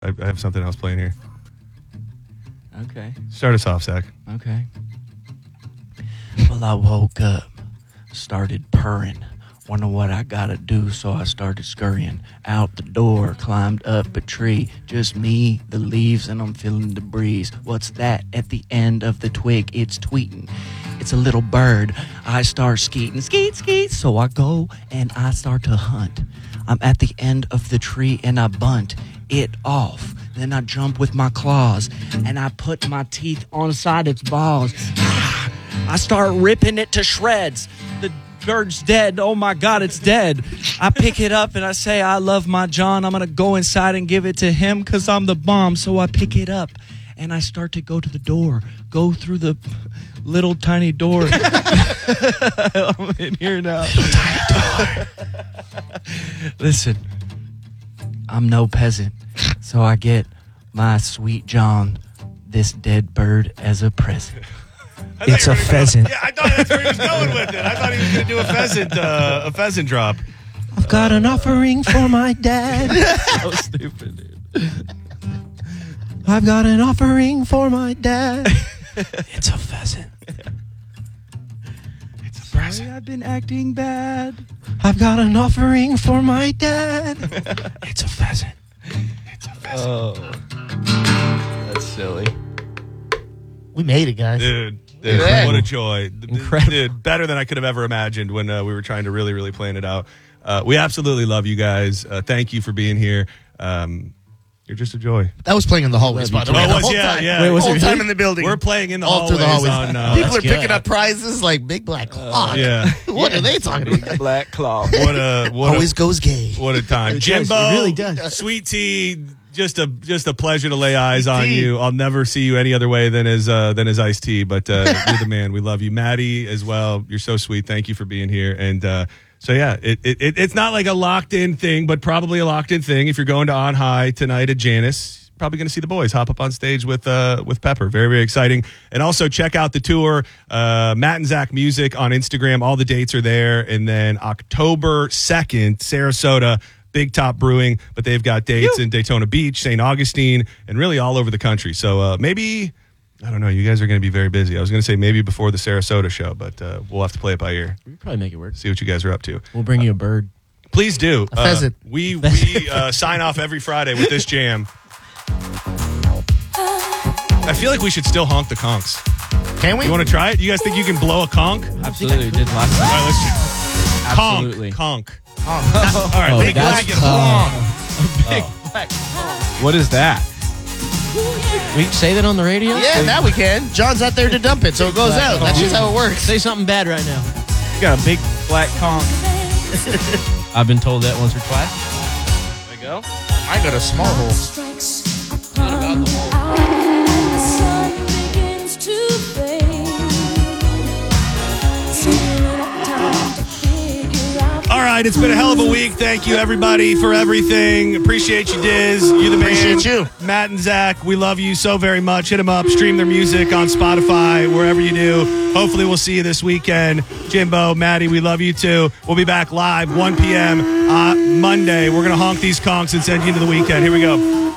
I have something else playing here. Okay. Start us off, Zach. Okay. Well, I woke up, started purring. Wonder what I gotta do, so I started scurrying out the door, climbed up a tree. Just me, the leaves, and I'm feeling the breeze. What's that at the end of the twig? It's tweeting. It's a little bird. I start skeeting, skeet, skeet. So I go and I start to hunt. I'm at the end of the tree and I bunt it off. Then I jump with my claws and I put my teeth on side its balls. I start ripping it to shreds. The bird's dead. Oh my God, it's dead. I pick it up and I say, I love my John. I'm going to go inside and give it to him because I'm the bomb. So I pick it up and I start to go to the door, go through the little tiny door. I'm in here now. Little tiny door. Listen, I'm no peasant. So I get my sweet John this dead bird as a present. It's a pheasant. Yeah, I thought that's where he was going with it. I thought he was going to do a pheasant drop. I've got an offering for my dad. So stupid, dude. I've got an offering for my dad. It's a pheasant. It's a present. Sorry, I've been acting bad. I've got an offering for my dad. It's a pheasant. It's a pheasant. Oh, that's silly. We made it, guys. Dude, Yeah. what a joy. Incredible. Dude, better than I could have ever imagined when we were trying to really, really plan it out. We absolutely love you guys. Thank you for being here. You're just a joy. That was playing in the hallways, by the way. Oh, the was- whole yeah, time. yeah. Wait, was whole it time really? in the building. We're playing in the all through hallways. the hallways. On, People are that's picking good. up prizes like Big Black Clock. yeah. What are they talking about? Black claw. What Always goes gay. what a time. It does. Jimbo, It really does. Sweet Tea, just a pleasure to lay eyes on Tea. you. I'll never see you any other way than as Iced Tea, but you're the man. We love you. Maddie as well. You're so sweet. Thank you for being here. And so yeah, it's not like a locked in thing, but probably a locked in thing. If you're going to On High tonight at Janice, probably going to see the boys hop up on stage with Pepper. Very, very exciting. And also check out the tour, Matt and Zach Music on Instagram. All the dates are there. And then October 2nd, Sarasota, Big Top Brewing, but they've got dates in Daytona Beach, St. Augustine, and really all over the country. So maybe, I don't know, you guys are going to be very busy. I was going to say maybe before the Sarasota show, but we'll have to play it by ear. We can probably make it work. See what you guys are up to. We'll bring you a bird. Please do. A pheasant. We sign off every Friday with this jam. I feel like we should still honk the conchs. Can we? You want to try it? You guys think you can blow a conch? Absolutely, we did last All time. right, let's Absolutely. conch. All right, let me go ahead and get What is that? We can say that on the radio? Yeah, now we can. John's out there to dump it, so it goes out. That's just how it works. Say something bad right now. You got a big black conch. I've been told that once or twice. There you go. I got a small hole. All right, it's been a hell of a week. Thank you, everybody, for everything. Appreciate you, Diz. You the man. Appreciate you. Matt and Zach, we love you so very much. Hit them up. Stream their music on Spotify, wherever you do. Hopefully, we'll see you this weekend. Jimbo, Maddie, we love you, too. We'll be back live 1 p.m. Monday. We're going to honk these conchs and send you into the weekend. Here we go.